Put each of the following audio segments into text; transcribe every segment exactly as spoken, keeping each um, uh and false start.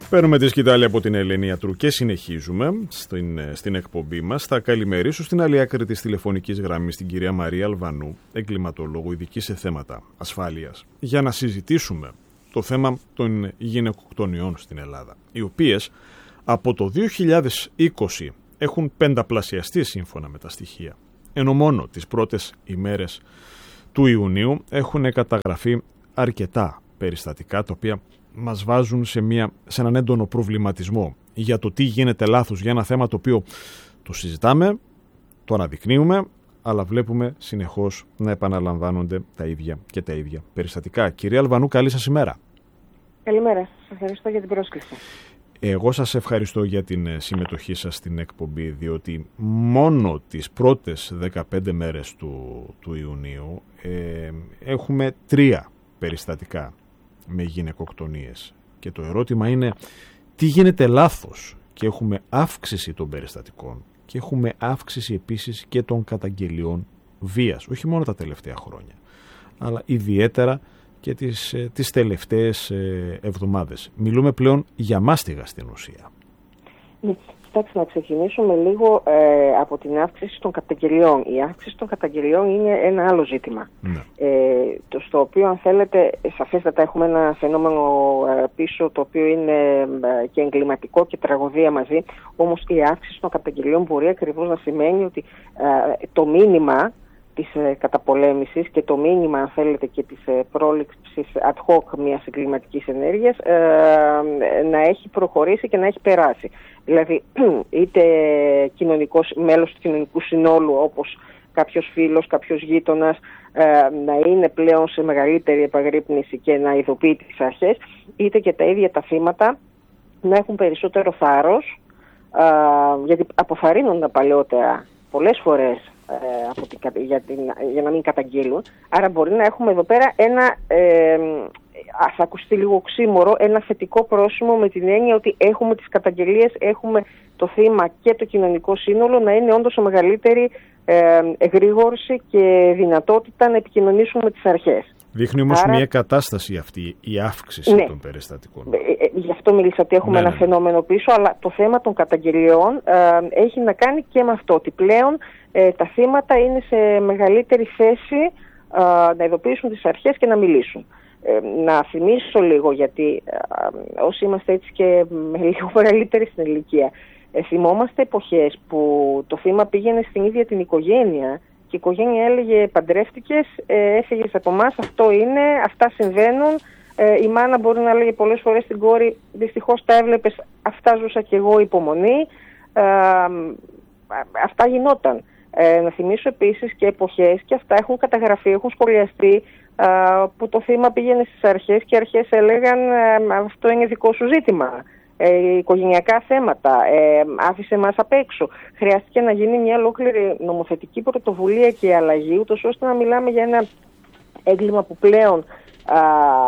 Παίρνουμε τη σκητάλη από την Ελένη Ιατρού και συνεχίζουμε στην, στην εκπομπή μας. Θα καλημερίσω στην άλλη άκρη της τηλεφωνικής γραμμής την κυρία Μαρία Αλβανού, εγκληματολόγο ειδική σε θέματα ασφάλειας, για να συζητήσουμε το θέμα των γυναικοκτονιών στην Ελλάδα, οι οποίες από το δύο χιλιάδες είκοσι έχουν πενταπλασιαστεί σύμφωνα με τα στοιχεία, ενώ μόνο τις πρώτες ημέρες του Ιουνίου έχουν καταγραφεί αρκετά περιστατικά, τα οποία μας βάζουν σε, μια, σε έναν έντονο προβληματισμό για το τι γίνεται λάθος για ένα θέμα το οποίο το συζητάμε, το αναδεικνύουμε, αλλά βλέπουμε συνεχώς να επαναλαμβάνονται τα ίδια και τα ίδια περιστατικά. Κυρία Αλβανού, καλή σας ημέρα. Καλημέρα. Σας ευχαριστώ για την πρόσκληση. Εγώ σας ευχαριστώ για την συμμετοχή σας στην εκπομπή, διότι μόνο τις πρώτες δεκαπέντε μέρες του, του Ιουνίου ε, έχουμε τρία περιστατικά με γυναικοκτονίες. Και το ερώτημα είναι τι γίνεται λάθος, και έχουμε αύξηση των περιστατικών και έχουμε αύξηση επίσης και των καταγγελιών βίας, όχι μόνο τα τελευταία χρόνια, αλλά ιδιαίτερα και τις, τις τελευταίες εβδομάδες. Μιλούμε πλέον για μάστιγα στην ουσία. Κοιτάξτε, να ξεκινήσουμε λίγο ε, από την αύξηση των καταγγελιών. Η αύξηση των καταγγελιών είναι ένα άλλο ζήτημα. Ναι. Ε, το, στο οποίο, αν θέλετε, σαφέστατα έχουμε ένα φαινόμενο ε, πίσω, το οποίο είναι ε, και εγκληματικό και τραγωδία μαζί. Όμως η αύξηση των καταγγελιών μπορεί ακριβώς να σημαίνει ότι ε, το μήνυμα της ε, καταπολέμησης και το μήνυμα, αν θέλετε, και της ε, πρόληψης ad hoc μιας εγκληματικής ενέργειας ε, να έχει προχωρήσει και να έχει περάσει. Δηλαδή, είτε κοινωνικός, μέλος του κοινωνικού συνόλου, όπως κάποιος φίλος, κάποιος γείτονας, ε, να είναι πλέον σε μεγαλύτερη επαγρύπνηση και να ειδοποιεί τις αρχές, είτε και τα ίδια τα θύματα να έχουν περισσότερο θάρρος, ε, γιατί αποθαρρύνονται παλαιότερα πολλές φορές ε, από την, για, την, για να μην καταγγείλουν. Άρα μπορεί να έχουμε εδώ πέρα ένα... Ε, θα ακουστεί λίγο οξύμορο, ένα θετικό πρόσημο, με την έννοια ότι έχουμε τις καταγγελίες, έχουμε το θύμα και το κοινωνικό σύνολο να είναι όντως σε μεγαλύτερη ε, εγρήγορση και δυνατότητα να επικοινωνήσουν με τις αρχές. Δείχνει όμως Άρα, μια κατάσταση αυτή η αύξηση ναι, των περιστατικών. Ε, ε, γι' αυτό μίλησα ότι έχουμε ναι, ένα ναι. φαινόμενο πίσω, αλλά το θέμα των καταγγελιών ε, έχει να κάνει και με αυτό, ότι πλέον ε, τα θύματα είναι σε μεγαλύτερη θέση ε, να ειδοποιήσουν τις αρχές και να μιλήσουν. Ε, να θυμίσω λίγο, γιατί ε, όσοι είμαστε έτσι και με λίγο μεγαλύτερη στην ηλικία, ε, θυμόμαστε εποχές που το θύμα πήγαινε στην ίδια την οικογένεια και η οικογένεια έλεγε παντρεύτηκες, ε, έφυγες από εμάς, αυτό είναι, αυτά συμβαίνουν. Ε, η μάνα μπορεί να λέγει πολλές φορές στην κόρη, δυστυχώς τα έβλεπες, αυτά ζούσα κι εγώ, υπομονή. Ε, αυτά γινόταν. Ε, να θυμίσω επίσης και εποχές, και αυτά έχουν καταγραφεί, έχουν σχολιαστεί, που το θύμα πήγαινε στις αρχές και οι αρχές έλεγαν αυτό είναι δικό σου ζήτημα, ε, οικογενειακά θέματα, ε, άφησε μας απ' έξω. Χρειάστηκε να γίνει μια ολόκληρη νομοθετική πρωτοβουλία και αλλαγή, ούτως ώστε να μιλάμε για ένα έγκλημα που πλέον α,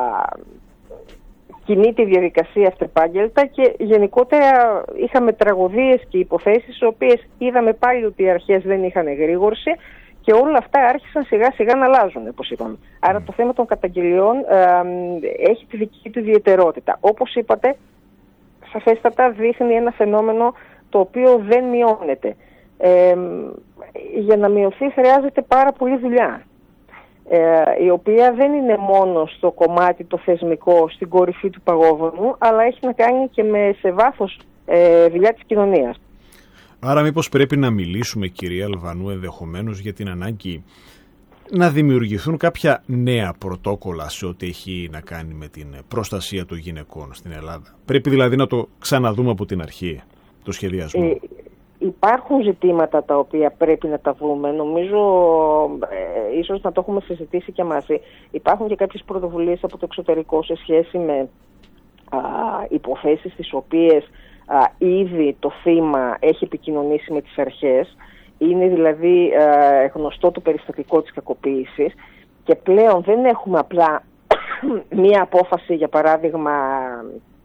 κινεί τη διαδικασία αυτεπάγγελτα, και γενικότερα είχαμε τραγωδίες και υποθέσεις στις οποίες είδαμε πάλι ότι οι αρχές δεν είχαν εγρήγορση. Και όλα αυτά άρχισαν σιγά σιγά να αλλάζουν, όπως είπαμε. Άρα το θέμα των καταγγελιών ε, έχει τη δική του ιδιαιτερότητα. Όπως είπατε, σαφέστατα δείχνει ένα φαινόμενο το οποίο δεν μειώνεται. Ε, για να μειωθεί χρειάζεται πάρα πολλή δουλειά, ε, η οποία δεν είναι μόνο στο κομμάτι το θεσμικό, στην κορυφή του παγόβουνου, αλλά έχει να κάνει και με σε βάθος ε, δουλειά της κοινωνίας. Άρα μήπως πρέπει να μιλήσουμε, κυρία Αλβανού, ενδεχομένως για την ανάγκη να δημιουργηθούν κάποια νέα πρωτόκολλα σε ό,τι έχει να κάνει με την προστασία των γυναικών στην Ελλάδα. Πρέπει δηλαδή να το ξαναδούμε από την αρχή, το σχεδιασμό. Ε, υπάρχουν ζητήματα τα οποία πρέπει να τα δούμε. Νομίζω ε, ίσως να το έχουμε συζητήσει και μαζί. Υπάρχουν και κάποιες πρωτοβουλίες από το εξωτερικό σε σχέση με α, υποθέσεις τις οποίες Α, ήδη το θύμα έχει επικοινωνήσει με τις αρχές, είναι δηλαδή α, γνωστό το περιστατικό της κακοποίησης, και πλέον δεν έχουμε απλά μία απόφαση, για παράδειγμα,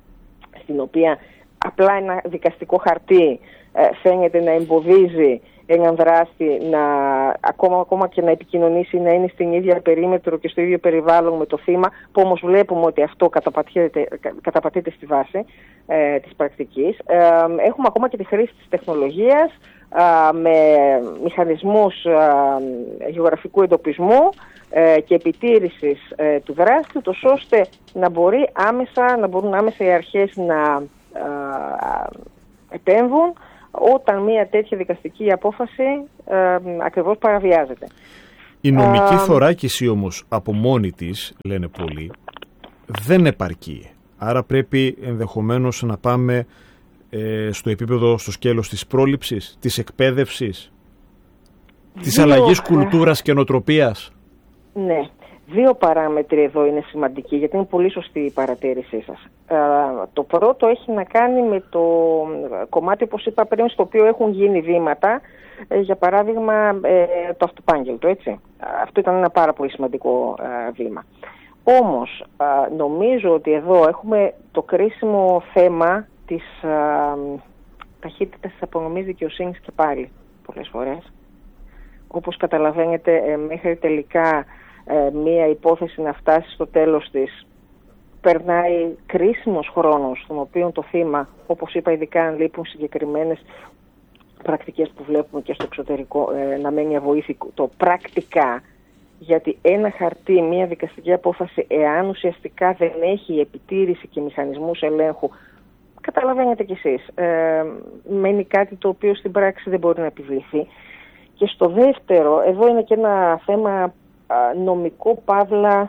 στην οποία απλά ένα δικαστικό χαρτί ε, φαίνεται να εμποδίζει έναν δράστη να, ακόμα, ακόμα και να επικοινωνήσει, να είναι στην ίδια περίμετρο και στο ίδιο περιβάλλον με το θύμα, που όμως βλέπουμε ότι αυτό καταπατείται, καταπατείται στη βάση ε, της πρακτικής. Ε, έχουμε ακόμα και τη χρήση της τεχνολογίας ε, με μηχανισμούς ε, γεωγραφικού εντοπισμού ε, και επιτήρησης ε, του δράστη, τόσο ώστε να, μπορεί άμεσα, να μπορούν άμεσα οι αρχές να ε, επέμβουν όταν μια τέτοια δικαστική απόφαση ε, ακριβώς παραβιάζεται. Η νομική θωράκιση όμως από μόνη της, λένε πολλοί, δεν επαρκεί. Άρα πρέπει ενδεχομένως να πάμε ε, στο επίπεδο, στο σκέλος της πρόληψης, της εκπαίδευσης, της Δύο... αλλαγής κουλτούρας και νοοτροπίας. Ναι. Δύο παράμετροι εδώ είναι σημαντικοί, γιατί είναι πολύ σωστή η παρατήρησή σας. Ε, το πρώτο έχει να κάνει με το κομμάτι, όπως είπα πριν, στο οποίο έχουν γίνει βήματα, ε, για παράδειγμα ε, το αυτοπάγγελτο, έτσι. Αυτό ήταν ένα πάρα πολύ σημαντικό ε, βήμα. Όμως, ε, νομίζω ότι εδώ έχουμε το κρίσιμο θέμα της ε, ταχύτητας της απονομής δικαιοσύνης και πάλι, πολλές φορές. Όπως καταλαβαίνετε, ε, μέχρι τελικά μία υπόθεση να φτάσει στο τέλος της, περνάει κρίσιμος χρόνος, στον οποίο το θύμα, όπως είπα, ειδικά αν λείπουν συγκεκριμένες πρακτικές που βλέπουμε και στο εξωτερικό, να μένει αβοήθητο πρακτικά, γιατί ένα χαρτί, μία δικαστική απόφαση, εάν ουσιαστικά δεν έχει επιτήρηση και μηχανισμούς ελέγχου, καταλαβαίνετε κι εσείς, ε, μένει κάτι το οποίο στην πράξη δεν μπορεί να επιβληθεί. Και στο δεύτερο, εδώ είναι και ένα θέμα νομικό παύλα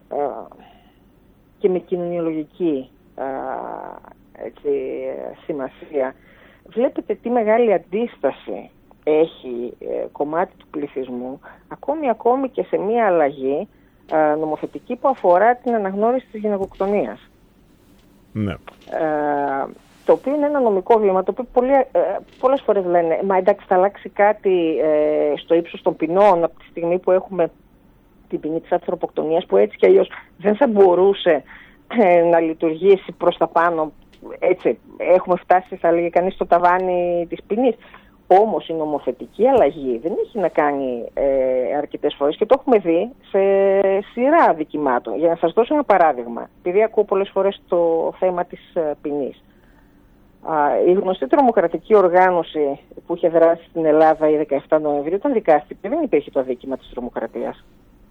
και με κοινωνιολογική έτσι, σημασία. Βλέπετε τι μεγάλη αντίσταση έχει ε, κομμάτι του πληθυσμού, ακόμη ακόμη και σε μια αλλαγή ε, νομοθετική που αφορά την αναγνώριση της γυναικοκτονίας. Ναι. Ε, το οποίο είναι ένα νομικό βήμα, το οποίο πολλοί, ε, πολλές φορές λένε, μα εντάξει θα αλλάξει κάτι ε, στο ύψος των ποινών από τη στιγμή που έχουμε την ποινή της ανθρωποκτονίας, που έτσι και αλλιώς δεν θα μπορούσε ε, να λειτουργήσει προς τα πάνω. Έτσι, έχουμε φτάσει, θα λέγει κανείς, στο ταβάνι της ποινής. Όμως η νομοθετική αλλαγή δεν έχει να κάνει ε, αρκετές φορές, και το έχουμε δει σε σειρά δικημάτων. Για να σας δώσω ένα παράδειγμα, επειδή ακούω πολλές φορές το θέμα της ε, ποινής. Η γνωστή τρομοκρατική οργάνωση που είχε δράσει στην Ελλάδα η δεκαεφτά Νοεμβρίου, όταν δικάστηκε, δεν υπήρχε το αδίκημα της τρομοκρατίας.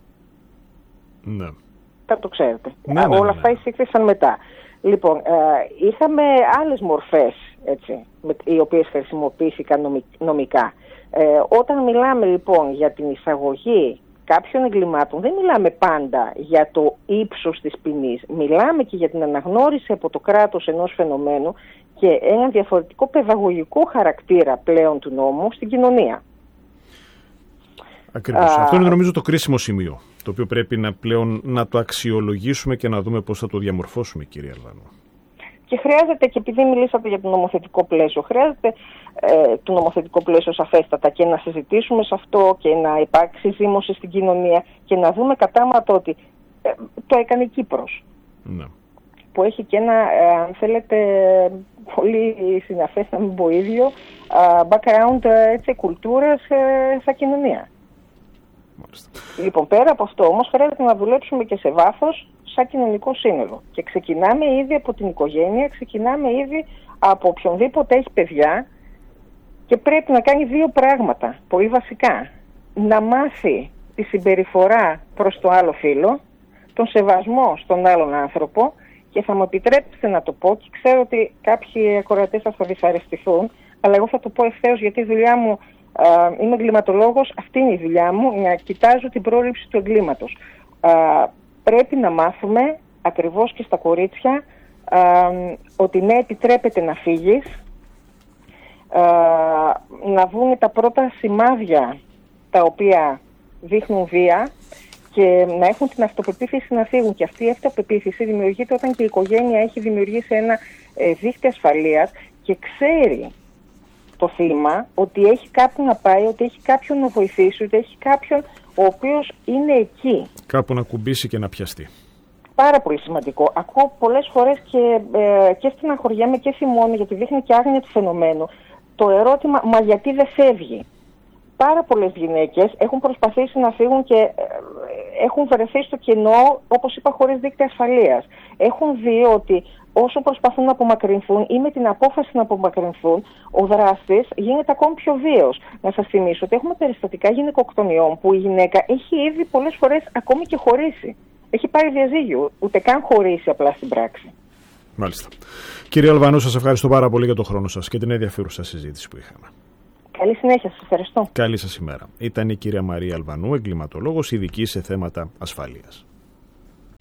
Ναι. Θα το ξέρετε. Ναι, ναι, ναι, ναι. Όλα αυτά εισήχθησαν μετά. Λοιπόν, ε, είχαμε άλλες μορφές, έτσι, με, οι οποίες χρησιμοποιήθηκαν νομικά. Ε, όταν μιλάμε λοιπόν για την εισαγωγή κάποιων εγκλημάτων, δεν μιλάμε πάντα για το ύψος της ποινής. Μιλάμε και για την αναγνώριση από το κράτος ενός φαινομένου και ένα διαφορετικό παιδαγωγικό χαρακτήρα πλέον του νόμου στην κοινωνία. Ακριβώς. Α, Αυτό είναι νομίζω το κρίσιμο σημείο, το οποίο πρέπει να πλέον να το αξιολογήσουμε και να δούμε πώς θα το διαμορφώσουμε, κυρία Αλβανού. Και χρειάζεται, και επειδή μιλήσατε για το νομοθετικό πλαίσιο, χρειάζεται ε, το νομοθετικό πλαίσιο σαφέστατα και να συζητήσουμε σε αυτό και να υπάρξει ζήμωση στην κοινωνία και να δούμε κατάματα ότι ε, το έκανε η Κύπρος. Ναι. Που έχει και ένα, ε, αν θέλετε, πολύ συναφές, να μην πω ίδιο, ε, background έτσι, κουλτούρας ε, στα κοινωνία. Μάλιστα. Λοιπόν, πέρα από αυτό όμως χρειάζεται να δουλέψουμε και σε βάθος σαν κοινωνικό σύνολο. Και ξεκινάμε ήδη από την οικογένεια, ξεκινάμε ήδη από οποιονδήποτε έχει παιδιά και πρέπει να κάνει δύο πράγματα, πολύ βασικά. Να μάθει τη συμπεριφορά προς το άλλο φύλο, τον σεβασμό στον άλλον άνθρωπο, και θα μου επιτρέψετε να το πω, και ξέρω ότι κάποιοι ακροατές σας θα δυσαρεστηθούν, αλλά εγώ θα το πω ευθέως, γιατί η δουλειά μου, Uh, είμαι εγκληματολόγος, αυτή είναι η δουλειά μου, να κοιτάζω την πρόληψη του εγκλήματος. Uh, πρέπει να μάθουμε, ακριβώς και στα κορίτσια, uh, ότι ναι, επιτρέπεται να φύγεις, uh, να δουν τα πρώτα σημάδια τα οποία δείχνουν βία και να έχουν την αυτοπεποίθηση να φύγουν. Και αυτή η αυτοπεποίθηση δημιουργείται όταν και η οικογένεια έχει δημιουργήσει ένα ε, δίχτυ ασφαλείας και ξέρει το θύμα ότι έχει κάποιον να πάει, ότι έχει κάποιον να βοηθήσει, ότι έχει κάποιον ο οποίος είναι εκεί. Κάπου να κουμπίσει και να πιαστεί. Πάρα πολύ σημαντικό. Ακούω πολλές φορές και, ε, και στεναχωριέμαι και θυμώνω, γιατί δείχνει και άγνοια του φαινομένου, το ερώτημα, μα γιατί δεν φεύγει. πάρα πολλές γυναίκες έχουν προσπαθήσει να φύγουν και έχουν βρεθεί στο κενό, όπως είπα, χωρίς δίκτυα ασφαλείας. Έχουν δει ότι όσο προσπαθούν να απομακρυνθούν ή με την απόφαση να απομακρυνθούν, ο δράστης γίνεται ακόμη πιο βίαιος. Να σας θυμίσω ότι έχουμε περιστατικά γυναικοκτονιών που η γυναίκα έχει ήδη πολλές φορές ακόμη και χωρίσει. Έχει πάρει διαζύγιο, ούτε καν χωρίσει απλά στην πράξη. Μάλιστα. Κύριε Αλβανού, σας ευχαριστώ πάρα πολύ για τον χρόνο σας και την ενδιαφέρουσα συζήτηση που είχαμε. Καλή συνέχεια, σας ευχαριστώ. Καλή σας ημέρα. Ήταν η κυρία Μαρία Αλβανού, εγκληματολόγος, ειδική σε θέματα ασφάλειας.